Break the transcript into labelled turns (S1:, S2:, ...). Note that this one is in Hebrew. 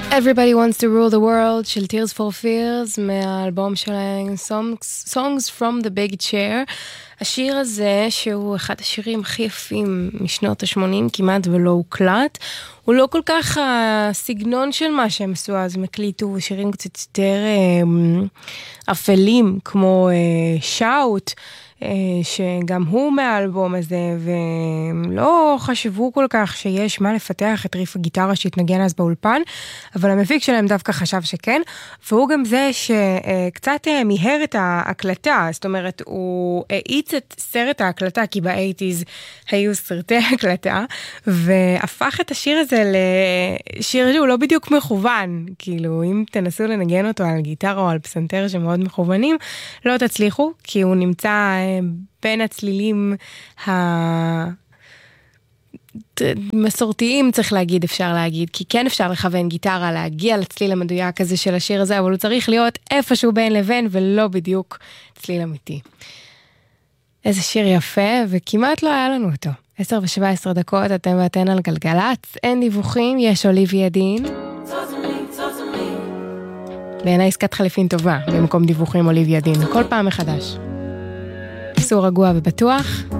S1: Everybody Wants to Rule the World של Tears for Fears מהאלבום שלהם Songs from the Big Chair. השיר הזה שהוא אחד השירים הכי יפים משנות ה-80 כמעט ולא הוקלט, הוא לא כל כך הסגנון של מה שהם עשו, אז הם הקליטו שירים קצת יותר אפלים כמו שאוט, שגם הוא מהאלבום הזה, ולא חשבו כל כך שיש מה לפתח את ריף הגיטרה שהתנגן אז באולפן, אבל המפיק שלהם דווקא חשב שכן, והוא גם זה שקצת מיהר את ההקלטה, זאת אומרת, הוא האיץ את סרט ההקלטה, כי ב-80s היו סרטי הקלטה, והפך את השיר הזה לשיר שהוא לא בדיוק מכוון, כאילו, אם תנסו לנגן אותו על גיטרה או על פסנתר שמאוד מכוונים, לא תצליחו, כי הוא נמצא בין הצלילים המסורתיים, צריך להגיד, אפשר להגיד, כי כן אפשר לכוון גיטרה, להגיע לצליל המדויק הזה של השיר הזה, אבל הוא צריך להיות איפשהו בין לבין, ולא בדיוק צליל אמיתי. איזה שיר יפה, וכמעט לא היה לנו אותו. 10:17 דקות, אתם ואתן על גלגלץ, אין דיווחים, יש אוליביה דין. בעיניי עסקת חליפין טובה, במקום דיווחים אוליביה דין, כל פעם מחדש. סור רגוע ובטוח.